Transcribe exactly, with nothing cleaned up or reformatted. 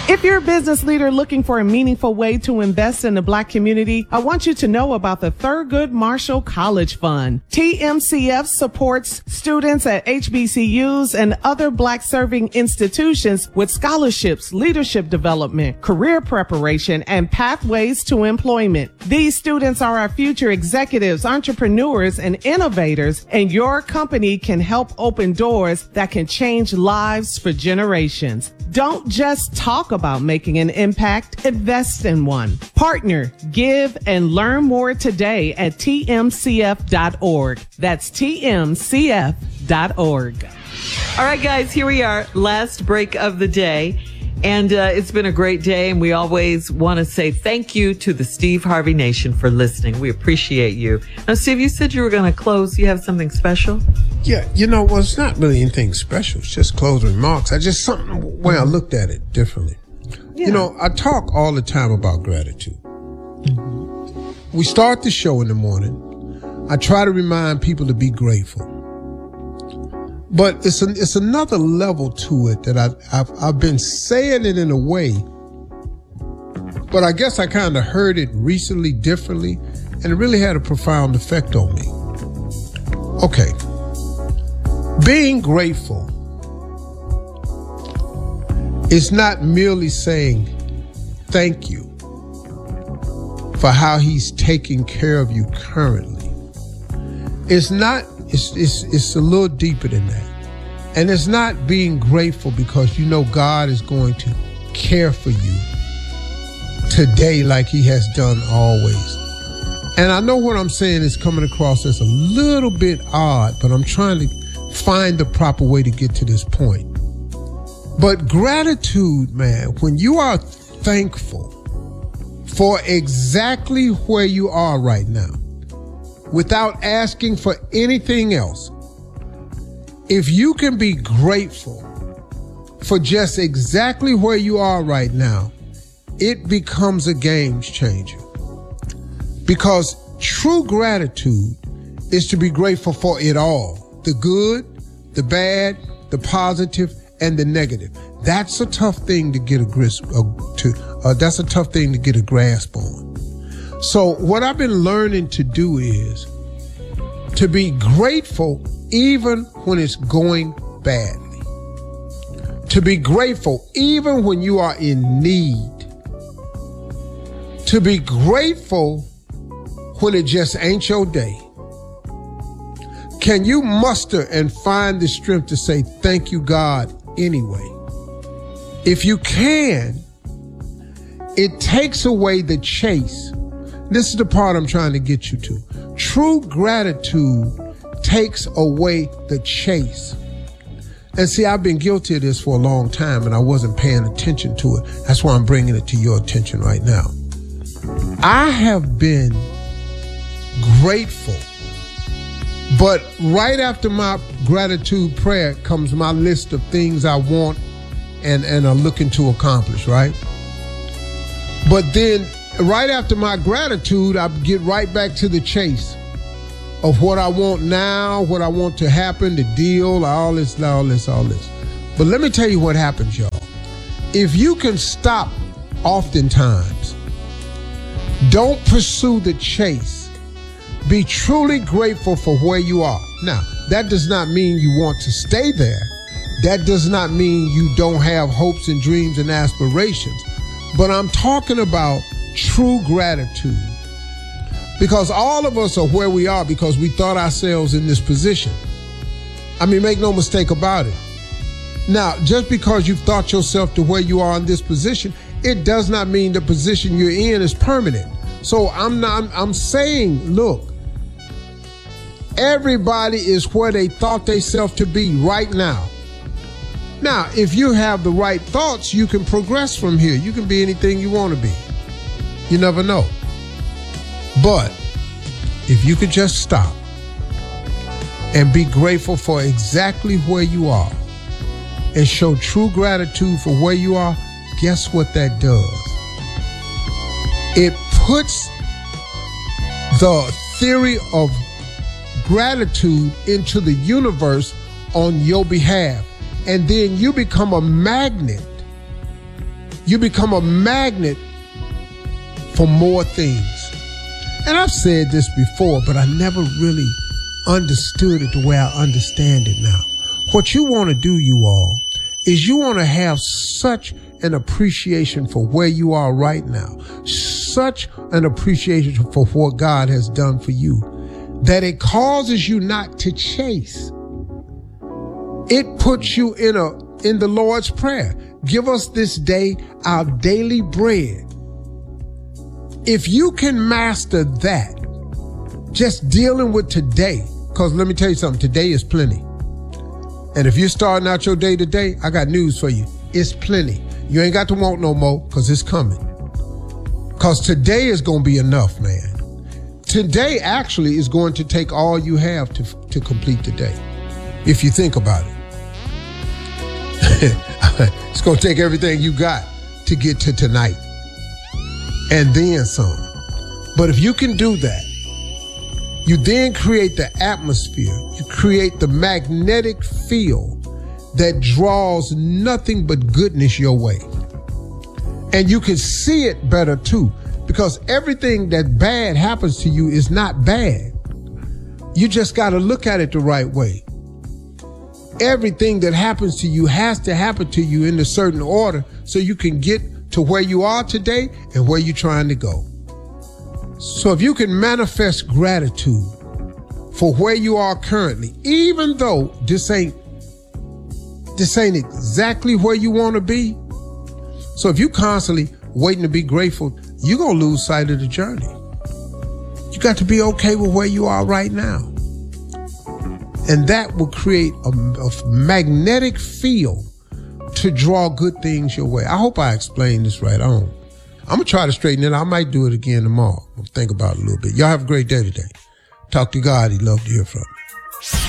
If you're a business leader looking for a meaningful way to invest in the Black community, I want you to know about the Thurgood Marshall College Fund. T M C F supports students at H B C Us and other Black serving institutions with scholarships, leadership development, career preparation, and pathways to employment. These students are our future executives, entrepreneurs, and innovators, and your company can help open doors that can change lives for generations. Don't just talk about making an impact, invest in one. Partner, give, and learn more today at T M C F dot org. That's T M C F dot org. All right, guys, here we are. Last break of the day. And uh, it's been a great day, and we always want to say thank you to the Steve Harvey Nation for listening. We appreciate you. Now, Steve, you said you were going to close. You have something special? Yeah, you know, well, it's not really anything special. It's just closing remarks. I just, something, way I looked at it differently. Yeah. You know, I talk all the time about gratitude. Mm-hmm. We start the show in the morning. I try to remind people to be grateful. But it's an, it's another level to it that I've, I've, I've been saying it in a way, but I guess I kind of heard it recently differently, and it really had a profound effect on me. Okay. Being grateful is not merely saying thank you for how he's taking care of you currently. It's not It's, it's, it's a little deeper than that. And it's not being grateful because you know God is going to care for you today like he has done always. And I know what I'm saying is coming across as a little bit odd, but I'm trying to find the proper way to get to this point. But gratitude, man, when you are thankful for exactly where you are right now, without asking for anything else, if you can be grateful for just exactly where you are right now, it becomes a game changer. Because true gratitude is to be grateful for it all. The good, the bad, the positive, and the negative. That's a tough thing to get a grasp uh, to. Uh, that's a tough thing to get a grasp on. So what I've been learning to do is to be grateful even when it's going badly. To be grateful even when you are in need. To be grateful when it just ain't your day. Can you muster and find the strength to say thank you, God, anyway? If you can, it takes away the chase. This is the part I'm trying to get you to. True gratitude takes away the chase. And see, I've been guilty of this for a long time and I wasn't paying attention to it. That's why I'm bringing it to your attention right now. I have been grateful, but right after my gratitude prayer comes my list of things I want and, and are looking to accomplish, right? But then right after my gratitude, I get right back to the chase of what I want now, what I want to happen, the deal, all this, all this, all this. But let me tell you what happens, y'all. If you can stop oftentimes, don't pursue the chase. Be truly grateful for where you are. Now, that does not mean you want to stay there. That does not mean you don't have hopes and dreams and aspirations. But I'm talking about true gratitude. Because all of us are where we are because we thought ourselves in this position. I mean, make no mistake about it. Now, just because you've thought yourself to where you are in this position, it does not mean the position you're in is permanent. So I'm not, I'm, I'm saying, look, everybody is where they thought themselves to be right now. Now, if you have the right thoughts, you can progress from here. You can be anything you want to be. You never know. But if you could just stop and be grateful for exactly where you are and show true gratitude for where you are, guess what that does? It puts the theory of gratitude into the universe on your behalf. And then you become a magnet You become a magnet for more things. And I've said this before, but I never really understood it the way I understand it now. What you want to do, you all, is you want to have such an appreciation for where you are right now, such an appreciation for what God has done for you, that it causes you not to chase. It puts you in a in the Lord's Prayer. Give us this day our daily bread. If you can master that, just dealing with today, because let me tell you something, today is plenty. And if you're starting out your day today, I got news for you. It's plenty. You ain't got to want no more, because it's coming. Because today is going to be enough, man. Today actually is going to take all you have to, to complete the day, if you think about it. It's going to take everything you got to get to tonight. And then some. But if you can do that, you then create the atmosphere. You create the magnetic field that draws nothing but goodness your way. And you can see it better too, because everything that bad happens to you is not bad. You just got to look at it the right way. Everything that happens to you has to happen to you in a certain order so you can get to where you are today and where you're trying to go. So if you can manifest gratitude for where you are currently, even though this ain't this ain't exactly where you want to be. So if you constantly waiting to be grateful, you're going to lose sight of the journey. You got to be okay with where you are right now. And that will create a, a magnetic field to draw good things your way. I hope I explained this right on. I'm going to try to straighten it out. I might do it again tomorrow. I'll think about it a little bit. Y'all have a great day today. Talk to God. He'd love to hear from you.